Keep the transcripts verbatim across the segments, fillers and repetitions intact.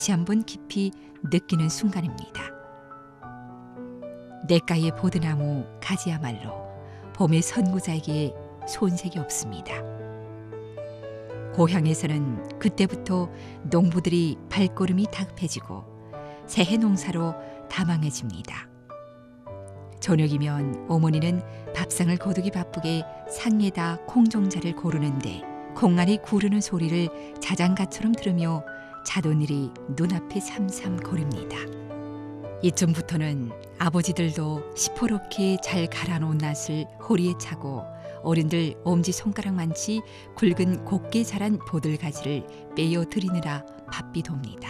다시 한번 깊이 느끼는 순간입니다. 냇가의 보드나무 가지야말로 봄의 선구자에게 손색이 없습니다. 고향에서는 그때부터 농부들이 발걸음이 다급해지고 새해 농사로 다망해집니다. 저녁이면 어머니는 밥상을 거두기 바쁘게 상에다 콩종자를 고르는데 콩알이 구르는 소리를 자장가처럼 들으며 자돈일이 눈앞에 삼삼거립니다. 이쯤부터는 아버지들도 시퍼렇게 잘 갈아놓은 낫을 허리에 차고 어른들 엄지손가락만치 굵은 곱게 자란 보들가지를 빼어 드리느라 바삐 돕니다.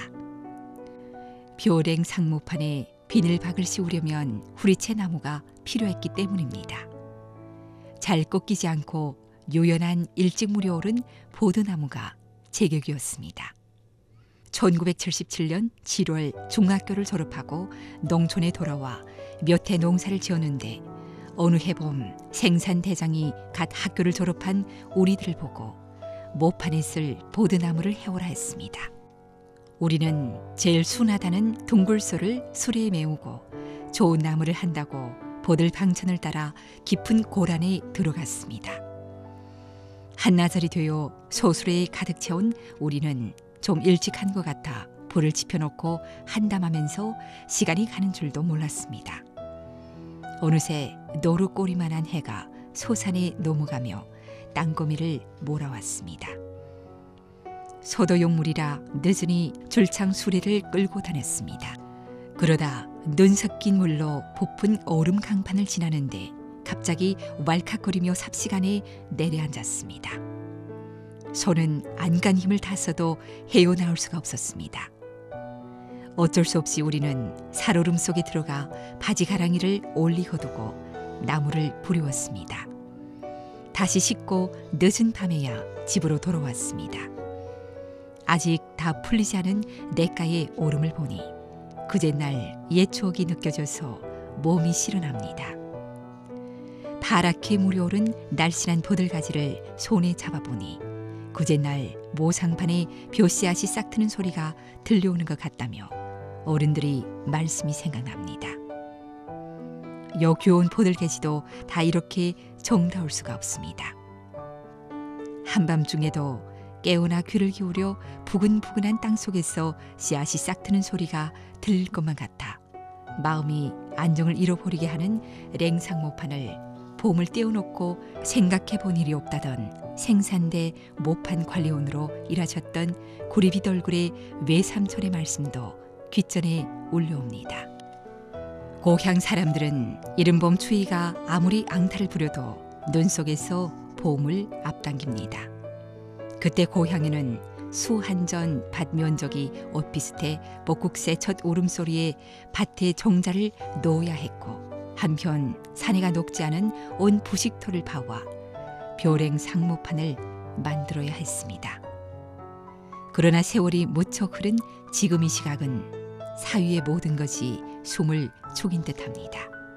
벼랭 상무판에 비닐박을 씌우려면 후리채 나무가 필요했기 때문입니다. 잘 꺾이지 않고 요연한 일찍 물에 오른 보드나무가 제격이었습니다. 천구백칠십칠 년 칠월 중학교를 졸업하고 농촌에 돌아와 몇 해 농사를 지었는데 어느 해봄 생산대장이 갓 학교를 졸업한 우리들을 보고 모판에 쓸 보드나무를 해오라 했습니다. 우리는 제일 순하다는 둥글소를 수레에 메우고 좋은 나무를 한다고 보들 방천을 따라 깊은 고란에 들어갔습니다. 한나절이 되어 소수레에 가득 채운 우리는 좀 일찍 한 것 같아 불을 지펴놓고 한담하면서 시간이 가는 줄도 몰랐습니다. 어느새 노루꼬리만한 해가 소산에 넘어가며 땅거미를 몰아왔습니다. 소도용물이라 늦으니 줄창 수레를 끌고 다녔습니다. 그러다 눈 섞인 물로 부푼 얼음 강판을 지나는데 갑자기 왈칵거리며 삽시간에 내려앉았습니다. 손은 안간 힘을 다 써도 헤어나올 수가 없었습니다. 어쩔 수 없이 우리는 살얼음 속에 들어가 바지 가랑이를 올리고두고 나무를 부려웠습니다. 다시 씻고 늦은 밤에야 집으로 돌아왔습니다. 아직 다 풀리지 않은 냇가의 오름을 보니 그제날 옛 추억이 느껴져서 몸이 시원합니다. 파랗게 물이 오른 날씬한 보들가지를 손에 잡아보니 그제날 모상판에 벼씨앗이 싹 트는 소리가 들려오는 것 같다며 어른들이 말씀이 생각납니다. 요 귀여운 보들가지도 다 이렇게 정다울 수가 없습니다. 한밤중에도 깨어나 귀를 기울여 부근부근한 땅속에서 씨앗이 싹 트는 소리가 들릴 것만 같아 마음이 안정을 잃어버리게 하는 랭상모판을 봄을 떼어놓고 생각해본 일이 없다던 생산대 모판 관리원으로 일하셨던 구리빛 얼굴의 외삼촌의 말씀도 귓전에 울려옵니다. 고향 사람들은 이른봄 추위가 아무리 앙탈을 부려도 눈 속에서 봄을 앞당깁니다. 그때 고향에는 수한전 밭 면적이 옷비슷해 볶국새 첫 울음소리에 밭에 종자를 놓아야 했고 한편 사내가 녹지 않은 온 부식토를 파와 벼랭 상모판을 만들어야 했습니다. 그러나 세월이 무척 흐른 지금 이 시각은 사위의 모든 것이 숨을 죽인 듯합니다.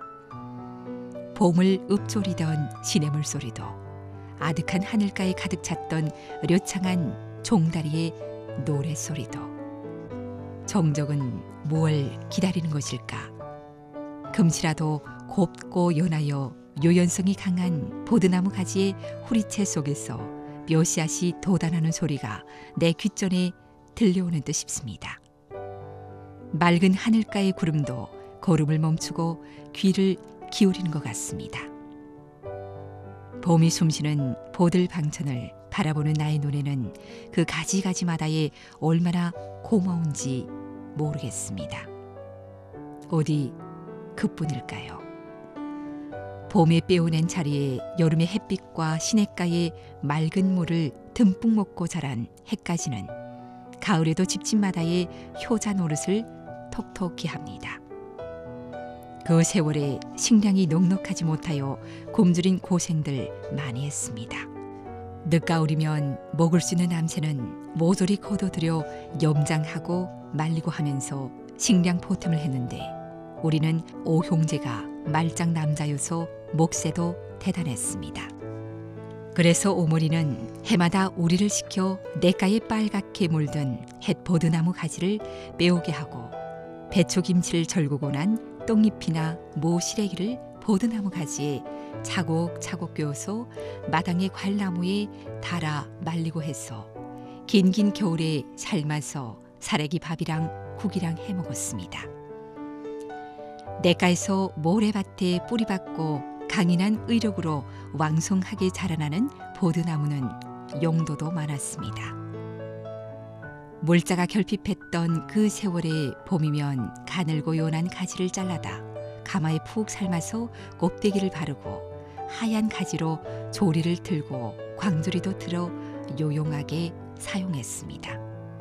봄을 읊조리던 시냇물 소리도 아득한 하늘가에 가득 찼던 료창한 종다리의 노랫소리도 정적은 무얼 기다리는 것일까? 금시라도 곱고 연하여 요연성이 강한 보드나무 가지의 후리채 속에서 묘씨앗이 돋아나는 소리가 내 귓전에 들려오는 듯 싶습니다. 맑은 하늘가의 구름도 걸음을 멈추고 귀를 기울이는 것 같습니다. 봄이 숨쉬는 보들 방천을 바라보는 나의 눈에는 그 가지가지마다에 얼마나 고마운지 모르겠습니다. 어디 그뿐일까요? 봄에 빼어낸 자리에 여름의 햇빛과 시냇가의 맑은 물을 듬뿍 먹고 자란 해까지는 가을에도 집집마다의 효자 노릇을 톡톡히 합니다. 그 세월에 식량이 넉넉하지 못하여 굶주린 고생들 많이 했습니다. 늦가을이면 먹을 수 있는 암새는 모조리 걷어들여 염장하고 말리고 하면서 식량 보탬을 했는데 우리는 오형제가 말짱 남자여서 몫에도 대단했습니다. 그래서 오모리는 해마다 우리를 시켜 냇가에 빨갛게 물든 햇보드나무 가지를 빼오게 하고 배초김치를 절구고 난 똥잎이나 모시래기를 보드나무 가지에 차곡차곡 꿰어서 마당의 괄나무에 달아 말리고 해서 긴긴 겨울에 삶아서 사래기 밥이랑 국이랑 해먹었습니다. 냇가에서 모래밭에 뿌리박고 강인한 의력으로 왕성하게 자라나는 보드나무는 용도도 많았습니다. 물자가 결핍했던 그 세월에 봄이면 가늘고 연한 가지를 잘라다 가마에 푹 삶아서 곱데기를 바르고 하얀 가지로 조리를 틀고 광조리도 틀어 요용하게 사용했습니다.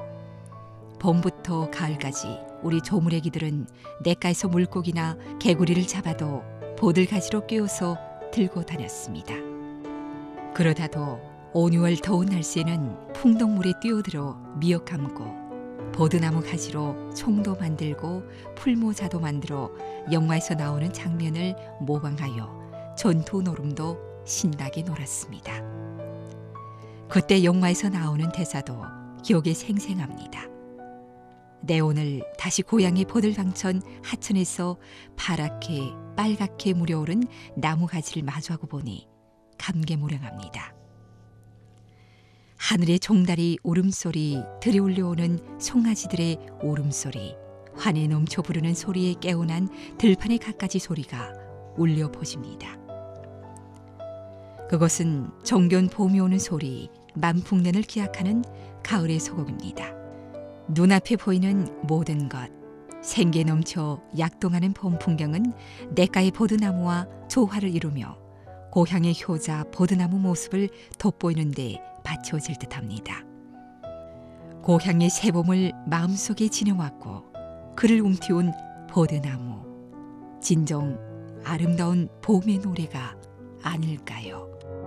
봄부터 가을까지 우리 조물애기들은 냇가에서 물고기나 개구리를 잡아도 보들가지로 꿰어서 들고 다녔습니다. 그러다도 오, 유월 더운 날씨에는 풍덩물에 뛰어들어 미역 감고 보드나무 가지로 총도 만들고 풀모자도 만들어 영화에서 나오는 장면을 모방하여 전투 노름도 신나게 놀았습니다. 그때 영화에서 나오는 대사도 기억에 생생합니다. 내 오늘 다시 고향의 보들강천 하천에서 파랗게 빨갛게 물려오른 나무 가지를 마주하고 보니 감개무량합니다. 하늘의 종다리 울음소리, 들이울려오는 송아지들의 울음소리, 환에 넘쳐 부르는 소리에 깨어난 들판의 갖가지 소리가 울려 퍼집니다. 그것은 정겨운 봄이 오는 소리, 만풍년을 기약하는 가을의 소곡입니다. 눈앞에 보이는 모든 것, 생기에 넘쳐 약동하는 봄 풍경은 냇가의 보드나무와 조화를 이루며 고향의 효자 보드나무 모습을 돋보이는 데 받쳐질 듯합니다. 고향의 새봄을 마음속에 지녀왔고 그를 움티운 보드나무, 진정 아름다운 봄의 노래가 아닐까요?